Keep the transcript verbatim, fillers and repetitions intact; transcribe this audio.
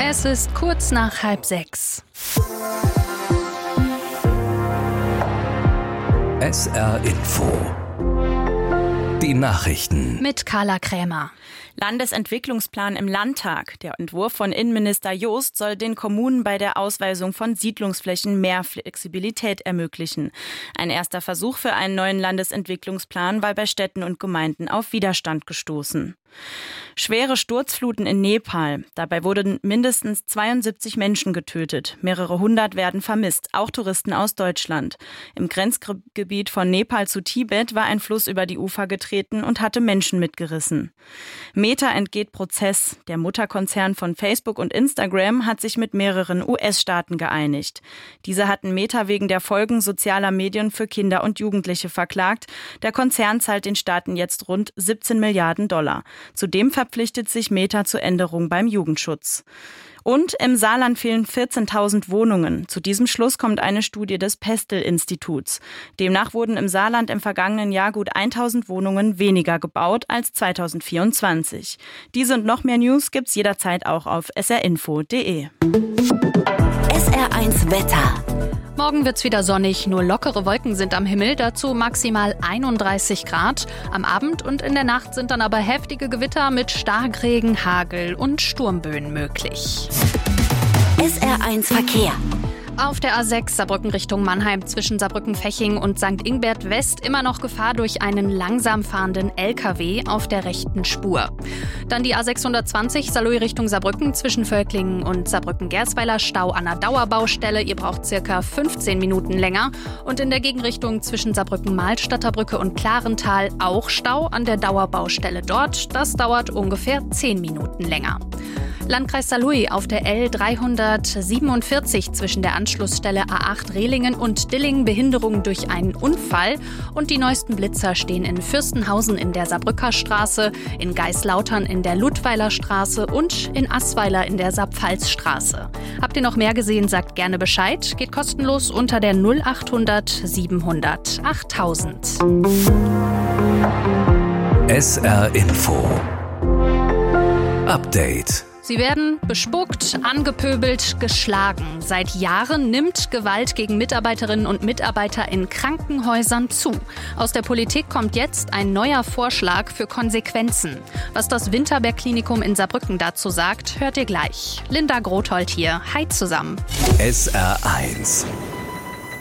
Es ist kurz nach halb sechs. S R Info. Die Nachrichten. Mit Carla Krämer. Landesentwicklungsplan im Landtag. Der Entwurf von Innenminister Joost soll den Kommunen bei der Ausweisung von Siedlungsflächen mehr Flexibilität ermöglichen. Ein erster Versuch für einen neuen Landesentwicklungsplan war bei Städten und Gemeinden auf Widerstand gestoßen. Schwere Sturzfluten in Nepal. Dabei wurden mindestens zweiundsiebzig Menschen getötet. Mehrere hundert werden vermisst, auch Touristen aus Deutschland. Im Grenzgebiet von Nepal zu Tibet war ein Fluss über die Ufer getreten und hatte Menschen mitgerissen. Meta entgeht Prozess. Der Mutterkonzern von Facebook und Instagram hat sich mit mehreren U S-Staaten geeinigt. Diese hatten Meta wegen der Folgen sozialer Medien für Kinder und Jugendliche verklagt. Der Konzern zahlt den Staaten jetzt rund siebzehn Milliarden Dollar. Zudem verpflichtet sich Meta zur Änderung beim Jugendschutz. Und im Saarland fehlen vierzehntausend Wohnungen. Zu diesem Schluss kommt eine Studie des Pestel-Instituts. Demnach wurden im Saarland im vergangenen Jahr gut tausend Wohnungen weniger gebaut als zweitausendvierundzwanzig. Diese und noch mehr News gibt's jederzeit auch auf s r info punkt d e. S R eins Wetter. Morgen wird's wieder sonnig, nur lockere Wolken sind am Himmel, dazu maximal einunddreißig Grad. Am Abend und in der Nacht sind dann aber heftige Gewitter mit Starkregen, Hagel und Sturmböen möglich. S R eins Verkehr. Auf der A sechs Saarbrücken Richtung Mannheim zwischen Saarbrücken-Feching und Sankt Ingbert West immer noch Gefahr durch einen langsam fahrenden L K W auf der rechten Spur. Dann die A sechshundertzwanzig Saarlouis Richtung Saarbrücken zwischen Völklingen und Saarbrücken-Gersweiler Stau an der Dauerbaustelle. Ihr braucht circa fünfzehn Minuten länger. Und in der Gegenrichtung zwischen Saarbrücken-Mahlstadter Brücke und Klarental auch Stau an der Dauerbaustelle dort. Das dauert ungefähr zehn Minuten länger. Landkreis Saarlouis auf der L dreihundertsiebenundvierzig zwischen der Anschlussstelle A acht Rehlingen und Dillingen Behinderung durch einen Unfall. Und die neuesten Blitzer stehen in Fürstenhausen in der Saarbrücker Straße, in Geislautern in der Ludweiler Straße und in Assweiler in der Saarpfalzstraße. Habt ihr noch mehr gesehen, sagt gerne Bescheid. Geht kostenlos unter der null achthundert siebenhundert achttausend. S R Info. Update. Sie werden bespuckt, angepöbelt, geschlagen. Seit Jahren nimmt Gewalt gegen Mitarbeiterinnen und Mitarbeiter in Krankenhäusern zu. Aus der Politik kommt jetzt ein neuer Vorschlag für Konsequenzen. Was das Winterberg-Klinikum in Saarbrücken dazu sagt, hört ihr gleich. Linda Grothold hier. Hi zusammen. S R eins.